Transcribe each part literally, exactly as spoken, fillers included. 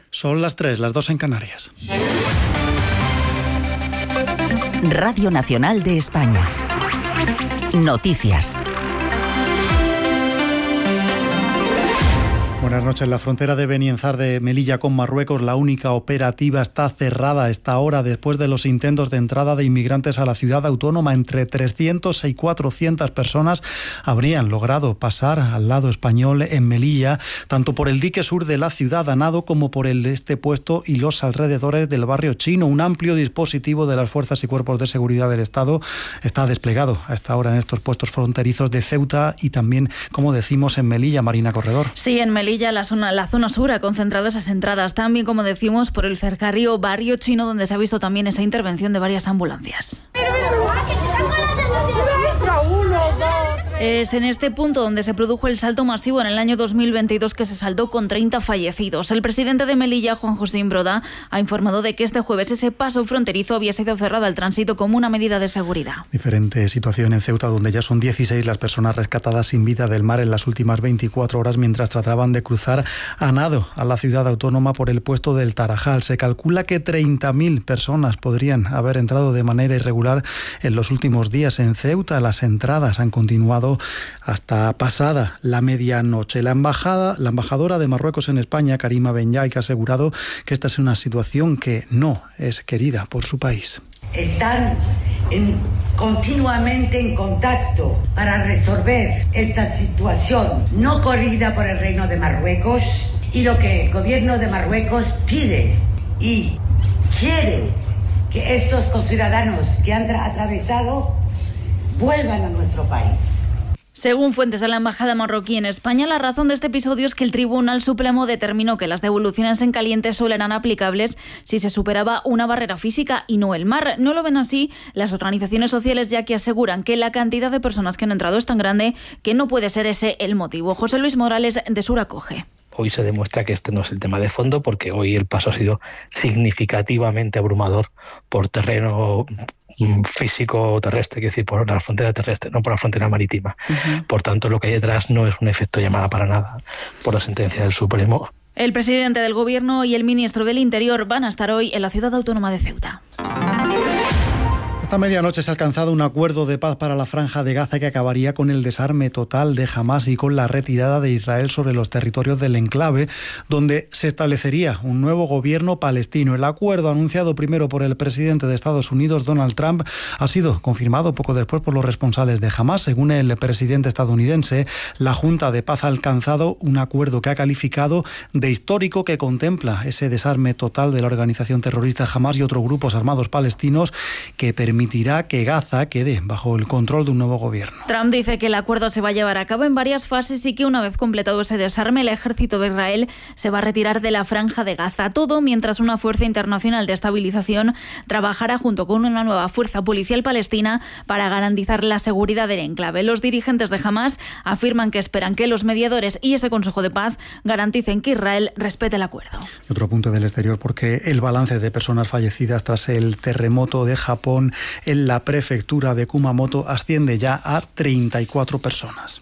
Son las tres, las dos en Canarias. Radio Nacional de España. Noticias. Buenas noches. La frontera de Benienzar de Melilla con Marruecos, la única operativa, está cerrada a esta hora después de los intentos de entrada de inmigrantes a la ciudad autónoma. Entre trescientas y cuatrocientas personas habrían logrado pasar al lado español en Melilla, tanto por el dique sur de la ciudad, a nado, como por el este puesto y los alrededores del barrio chino. Un amplio dispositivo de las fuerzas y cuerpos de seguridad del Estado está desplegado a esta hora en estos puestos fronterizos de Ceuta y también, como decimos, en Melilla. Marina Corredor. Sí, en Melilla. La zona, la zona sur ha concentrado esas entradas, también, como decimos, por el cercario barrio chino, donde se ha visto también esa intervención de varias ambulancias. Es en este punto donde se produjo el salto masivo en el año dos mil veintidós, que se saldó con treinta fallecidos. El presidente de Melilla, Juan José Imbroda, ha informado de que este jueves ese paso fronterizo había sido cerrado al tránsito como una medida de seguridad. Diferente situación en Ceuta, donde ya son dieciséis las personas rescatadas sin vida del mar en las últimas veinticuatro horas mientras trataban de cruzar a nado a la ciudad autónoma por el puesto del Tarajal. Se calcula que treinta mil personas podrían haber entrado de manera irregular en los últimos días. En Ceuta las entradas han continuado hasta pasada la medianoche. La embajada, la embajadora de Marruecos en España, Karima Benyaik, ha asegurado que esta es una situación que no es querida por su país. Están en, continuamente en contacto para resolver esta situación no corrida por el Reino de Marruecos, y lo que el gobierno de Marruecos pide y quiere que estos conciudadanos que han tra- atravesado vuelvan a nuestro país. Según fuentes de la Embajada marroquí en España, la razón de este episodio es que el Tribunal Supremo determinó que las devoluciones en caliente solo eran aplicables si se superaba una barrera física y no el mar. No lo ven así las organizaciones sociales, ya que aseguran que la cantidad de personas que han entrado es tan grande que no puede ser ese el motivo. José Luis Morales, de Suracoge. Hoy se demuestra que este no es el tema de fondo, porque hoy el paso ha sido significativamente abrumador por terreno físico terrestre, quiero decir, por la frontera terrestre, no por la frontera marítima. Uh-huh. Por tanto, lo que hay detrás no es un efecto llamada para nada por la sentencia del Supremo. El presidente del Gobierno y el ministro del Interior van a estar hoy en la ciudad autónoma de Ceuta. Esta medianoche se ha alcanzado un acuerdo de paz para la Franja de Gaza que acabaría con el desarme total de Hamás y con la retirada de Israel sobre los territorios del enclave, donde se establecería un nuevo gobierno palestino. El acuerdo, anunciado primero por el presidente de Estados Unidos, Donald Trump, ha sido confirmado poco después por los responsables de Hamás. Según el presidente estadounidense, la Junta de Paz ha alcanzado un acuerdo que ha calificado de histórico, que contempla ese desarme total de la organización terrorista Hamás y otros grupos armados palestinos, que permite permitirá que Gaza quede bajo el control de un nuevo gobierno. Trump dice que el acuerdo se va a llevar a cabo en varias fases y que una vez completado ese desarme, el ejército de Israel se va a retirar de la Franja de Gaza. Todo mientras una fuerza internacional de estabilización trabajará junto con una nueva fuerza policial palestina para garantizar la seguridad del enclave. Los dirigentes de Hamás afirman que esperan que los mediadores y ese Consejo de Paz garanticen que Israel respete el acuerdo. Y otro punto del exterior, porque el balance de personas fallecidas tras el terremoto de Japón en la prefectura de Kumamoto asciende ya a treinta y cuatro personas.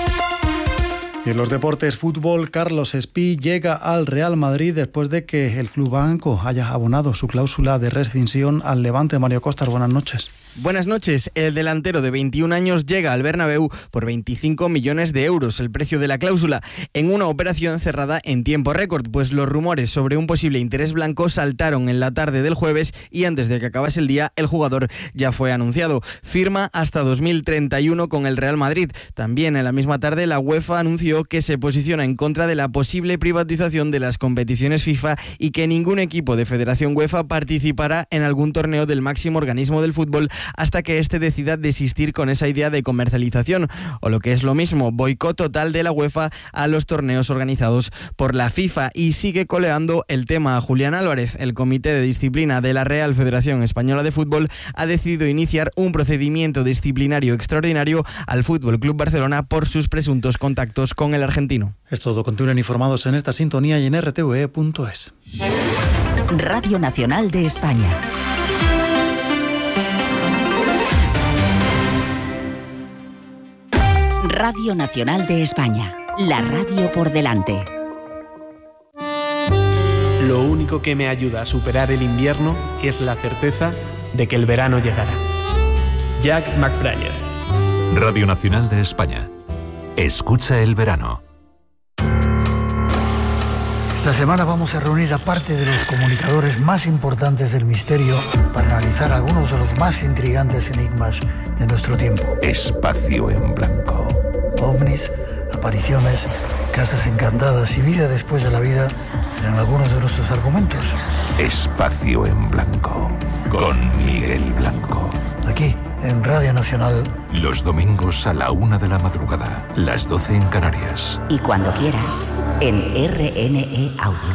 Y en los deportes, fútbol, Carlos Espí llega al Real Madrid después de que el club blanco haya abonado su cláusula de rescisión al Levante. Mario Costas, buenas noches. Buenas noches. El delantero de veintiún años llega al Bernabéu por veinticinco millones de euros, el precio de la cláusula, en una operación cerrada en tiempo récord, pues los rumores sobre un posible interés blanco saltaron en la tarde del jueves y antes de que acabase el día, el jugador ya fue anunciado. Firma hasta dos mil treinta y uno con el Real Madrid. También en la misma tarde, la UEFA anunció que se posiciona en contra de la posible privatización de las competiciones FIFA y que ningún equipo de Federación UEFA participará en algún torneo del máximo organismo del fútbol hasta que éste decida desistir con esa idea de comercialización, o lo que es lo mismo, boicot total de la UEFA a los torneos organizados por la FIFA. Y sigue coleando el tema a Julián Álvarez. El Comité de Disciplina de la Real Federación Española de Fútbol ha decidido iniciar un procedimiento disciplinario extraordinario al Fútbol Club Barcelona por sus presuntos contactos con el argentino. Es todo. Continúen informados en esta sintonía y en r t v e punto es. Radio Nacional de España. Radio Nacional de España, la radio por delante. Lo único que me ayuda a superar el invierno es la certeza de que el verano llegará. Jack McBrayer. Radio Nacional de España. Escucha el verano. Esta semana vamos a reunir a parte de los comunicadores más importantes del misterio para analizar algunos de los más intrigantes enigmas de nuestro tiempo. Espacio en blanco. OVNIs, apariciones, casas encantadas y vida después de la vida serán algunos de nuestros argumentos. Espacio en blanco con Miguel Blanco. Aquí, en Radio Nacional. Los domingos a la una de la madrugada, las doce en Canarias. Y cuando quieras, en R N E Audio.